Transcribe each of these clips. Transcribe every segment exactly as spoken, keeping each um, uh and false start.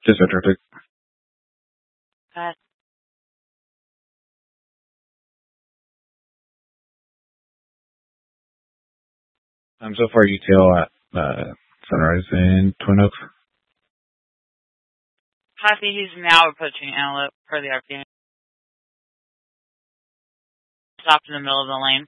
Just a traffic. Uh, Um, so far, U T L at uh, Sunrise in Twin Oaks. Copy, he's now approaching Antelope for the R P. Stopped in the middle of the lane.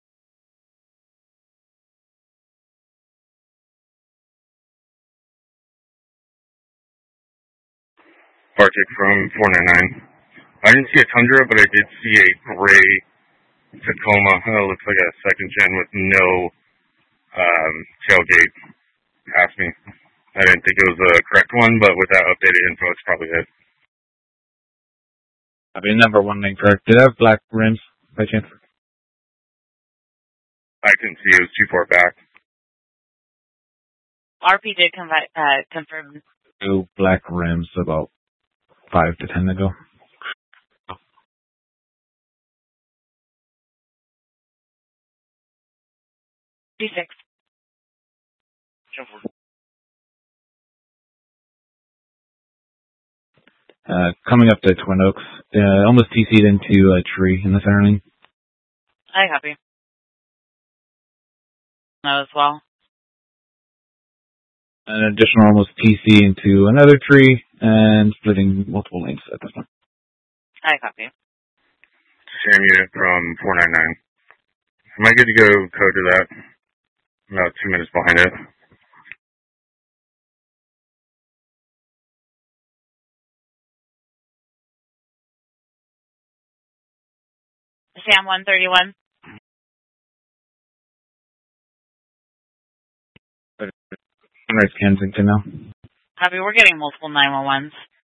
Bartik from four ninety-nine. I didn't see a Tundra, but I did see a gray Tacoma. It looks like a second gen with no um, tailgate past me. I didn't think it was the correct one, but with that updated info, it's probably it. I mean, number one lane correct. Did it have black rims by chance? I couldn't see. It was too far back. R P did convi- uh, confirm. Two black rims about five to ten ago. D six. Uh, coming up to Twin Oaks, uh, almost T C'd into a tree in the center lane. I copy. No, as well. An additional almost T C into another tree and splitting multiple lanes at this point. I copy. Sam unit from four ninety-nine. Am I good to go code to that? I'm about two minutes behind it. Sam one thirty-one. Sunrise Kensington now. Copy, we're getting multiple nine one ones.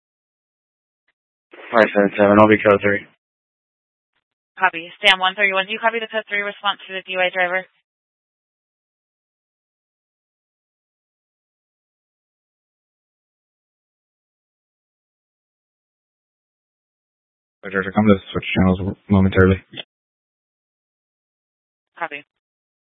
five seven seven, I'll be code three. Copy. Sam one thirty-one, do you copy the code three response to the D U I driver? Roger, come to switch channels momentarily. Copy.